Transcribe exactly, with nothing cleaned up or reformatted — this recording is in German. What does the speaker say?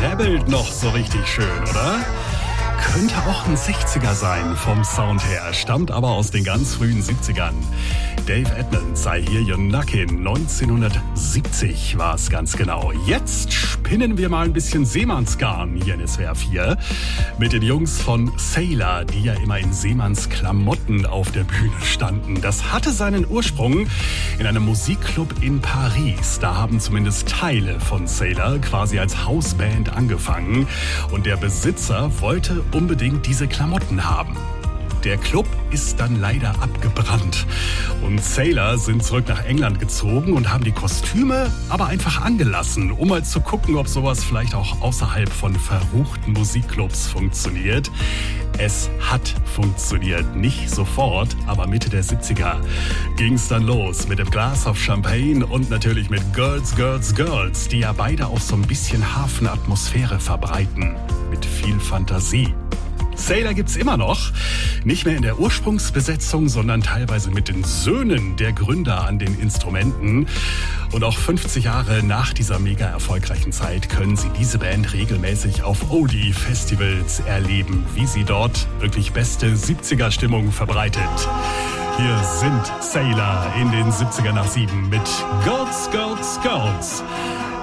präbbelt noch so richtig schön, oder? Könnte auch ein sechziger sein vom Sound her, stammt aber aus den ganz frühen siebzigern. Dave Edmunds, sei hier You're Knockin', neunzehnhundertsiebzig war es ganz genau. Jetzt spinnen wir mal ein bisschen Seemannsgarn hier in S W R vier mit den Jungs von Sailor, die ja immer in Seemannsklamotten auf der Bühne standen. Das hatte seinen Ursprung in einem Musikclub in Paris. Da haben zumindest Teile von Sailor quasi als Hausband angefangen und der Besitzer wollte unbedingt diese Klamotten haben. Der Club ist dann leider abgebrannt und Sailor sind zurück nach England gezogen und haben die Kostüme aber einfach angelassen, um mal zu gucken, ob sowas vielleicht auch außerhalb von verruchten Musikclubs funktioniert. Es hat funktioniert, nicht sofort, aber Mitte der siebziger ging es dann los mit dem Glass of Champagne und natürlich mit Girls, Girls, Girls, die ja beide auch so ein bisschen Hafenatmosphäre verbreiten, mit viel Fantasie. Sailor gibt's immer noch, nicht mehr in der Ursprungsbesetzung, sondern teilweise mit den Söhnen der Gründer an den Instrumenten. Und auch fünfzig Jahre nach dieser mega erfolgreichen Zeit können Sie diese Band regelmäßig auf Oldie-Festivals erleben, wie sie dort wirklich beste siebziger-Stimmung verbreitet. Hier sind Sailor in den siebziger nach sieben mit Girls, Girls, Girls.